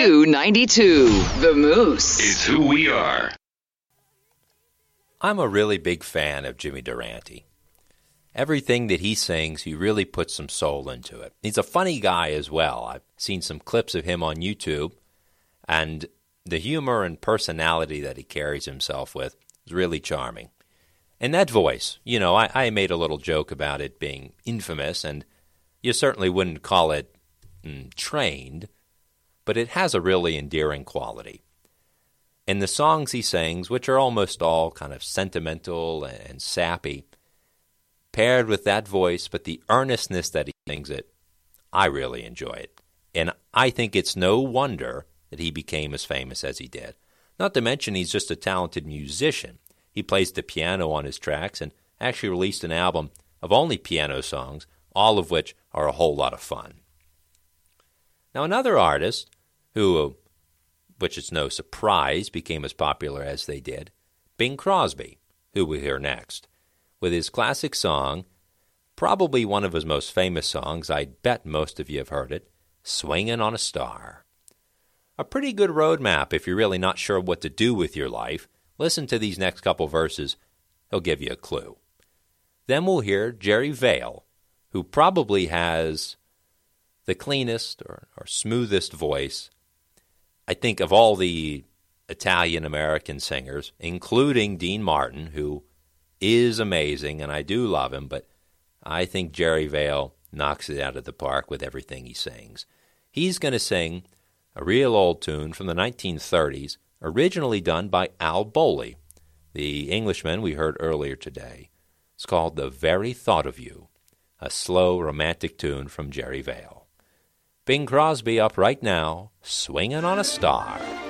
Q92, The Moose. It's who we are. I'm a really big fan of Jimmy Durante. Everything that he sings, he really puts some soul into it. He's a funny guy as well. I've seen some clips of him on YouTube, and the humor and personality that he carries himself with is really charming. And that voice, I made a little joke about it being infamous, and you certainly wouldn't call it trained, but it has a really endearing quality. And the songs he sings, which are almost all kind of sentimental and sappy, paired with that voice, but the earnestness that he sings it, I really enjoy it. And I think it's no wonder that he became as famous as he did. Not to mention he's just a talented musician. He plays the piano on his tracks and actually released an album of only piano songs, all of which are a whole lot of fun. Now another artist who, which is no surprise, became as popular as they did, Bing Crosby, who we'll hear next, with his classic song, probably one of his most famous songs, I bet most of you have heard it, Swingin' on a Star. A pretty good roadmap if you're really not sure what to do with your life. Listen to these next couple verses. He'll give you a clue. Then we'll hear Jerry Vale, who probably has the cleanest or smoothest voice, I think, of all the Italian-American singers, including Dean Martin, who is amazing, and I do love him, but I think Jerry Vale knocks it out of the park with everything he sings. He's going to sing a real old tune from the 1930s, originally done by Al Bowlly, the Englishman we heard earlier today. It's called The Very Thought of You, a slow, romantic tune from Jerry Vale. Bing Crosby up right now, Swingin' on a Star.